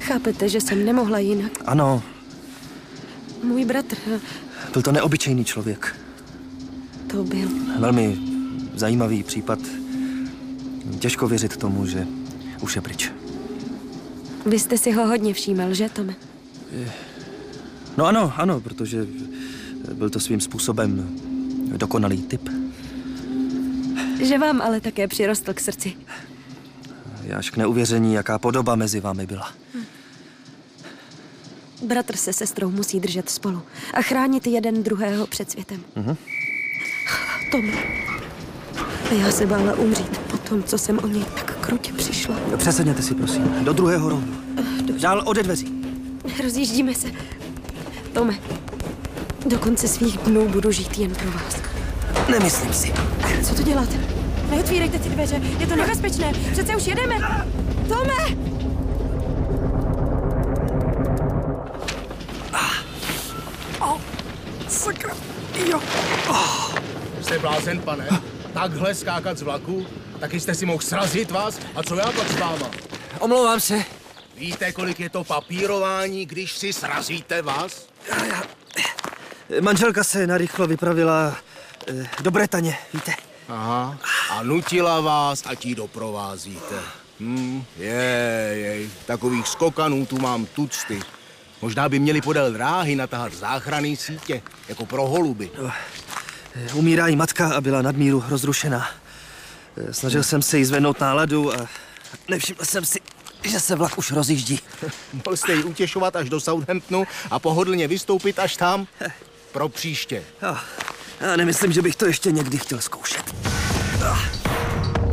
Chápete, že jsem nemohla jinak? Ano, Můj bratr, byl to neobyčejný člověk. to byl. Velmi zajímavý případ. Těžko věřit tomu, že už je pryč. Vy jste si ho hodně všímal, že, Tome? No ano, protože byl to svým způsobem dokonalý typ. Že vám ale také přirostl k srdci. Je až k neuvěření, jaká podoba mezi vámi byla. Bratr se sestrou musí držet spolu a chránit jeden druhého před světem. Tome, já se bála umřít po tom, co jsem o něj tak krutě přišla. Přesedněte si, prosím, do druhého rohu. Dobře. Dál ode dveří. Rozjíždíme se. Tome, do konce svých dnů budu žít jen pro vás. Nemyslím si. Co to děláte? Neotvírejte ty dveře, je to nebezpečné. Přece už jedeme. Tome! Sakra. Jo. Jste blázen, pane? Takhle skákat z vlaku? Taky jste si mohl srazit vás? A co já pak s váma? Omlouvám se. Víte, kolik je to papírování, když si srazíte vás? Manželka se narychlo vypravila do Bretaně, víte. Aha. A nutila vás, ať ji doprovázíte. Jej. Takových skokanů tu mám tucty. Možná by měli podél dráhy natahat záchranný sítě, jako pro holuby. Umírá jí matka a byla nadmíru rozrušená. Snažil jsem se jí zvednout náladu a nevšiml jsem si, že se vlak už rozjíždí. Mohl jste ji utěšovat až do Southamptonu a pohodlně vystoupit až tam? Pro příště. Já nemyslím, že bych to ještě někdy chtěl zkoušet.